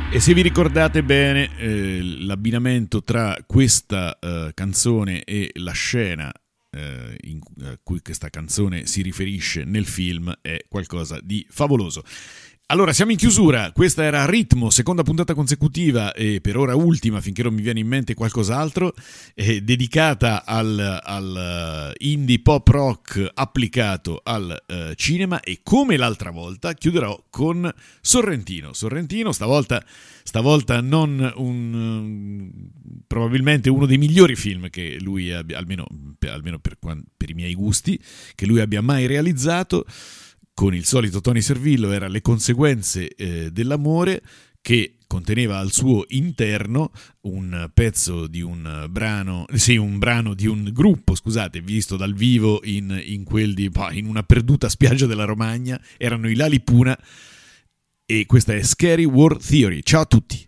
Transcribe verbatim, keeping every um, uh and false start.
E se vi ricordate bene, eh, l'abbinamento tra questa eh, canzone e la scena eh, in a cui questa canzone si riferisce nel film è qualcosa di favoloso. Allora, siamo in chiusura, questa era Ritmo, seconda puntata consecutiva e per ora ultima, finché non mi viene in mente qualcos'altro, eh, dedicata al, al indie pop rock applicato al uh, cinema, e come l'altra volta chiuderò con Sorrentino. Sorrentino, stavolta, stavolta non un, um, probabilmente uno dei migliori film che lui abbia, almeno, almeno per, per i miei gusti, che lui abbia mai realizzato. Con il solito Tony Servillo, era Le conseguenze eh, dell'amore, che conteneva al suo interno un pezzo di un brano, sì, un brano di un gruppo, scusate, visto dal vivo in, in quel di, in una perduta spiaggia della Romagna, erano i Lalipuna, e questa è Scary War Theory. Ciao a tutti.